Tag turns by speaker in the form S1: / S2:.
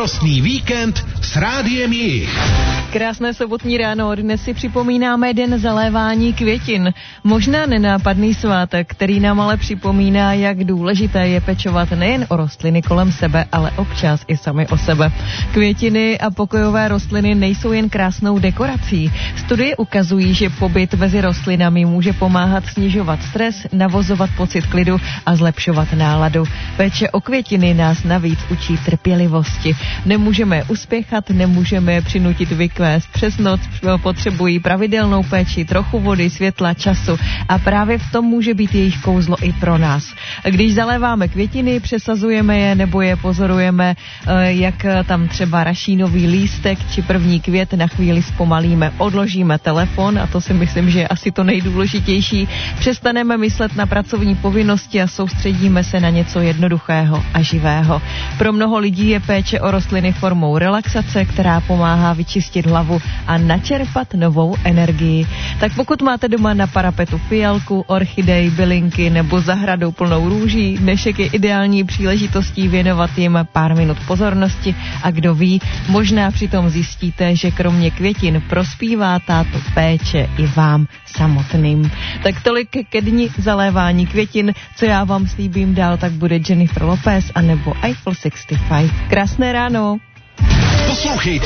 S1: Radostný víkend s Rádiem Jih.
S2: Krásné sobotní ráno, dnes si připomínáme den zalévání květin. Možná nenápadný svátek, který nám ale připomíná, jak důležité je pečovat nejen o rostliny kolem sebe, ale občas i sami o sebe. Květiny a pokojové rostliny nejsou jen krásnou dekorací. Studie ukazují, že pobyt mezi rostlinami může pomáhat snižovat stres, navozovat pocit klidu a zlepšovat náladu. Péče o květiny nás navíc učí trpělivosti. Nemůžeme je uspěchat, nemůžeme je přinutit vykvést přes noc, potřebují pravidelnou péči, trochu vody, světla, času a právě v tom může být jejich kouzlo i pro nás. Když zaléváme květiny, přesazujeme je nebo je pozorujeme, jak tam třeba raší nový lístek či první květ, na chvíli zpomalíme, odložíme telefon a to si myslím, že je asi to nejdůležitější. Přestaneme myslet na pracovní povinnosti a soustředíme se na něco jednoduchého a živého. Pro mnoho lidí je péče o rostliny formou relaxace, která pomáhá vyčistit hlavu a načerpat novou energii. Tak pokud máte doma na parapetu fialku, orchidej, bylinky nebo zahradu plnou růží, dnešek je ideální příležitostí věnovat jim pár minut pozornosti a kdo ví, možná přitom zjistíte, že kromě květin prospívá tato péče i vám samotným. Tak tolik ke dni zalévání květin, co já vám slíbím dál, tak bude Jennifer Lopez anebo Eiffel 65. Krásné ráno.
S1: Poslouchejte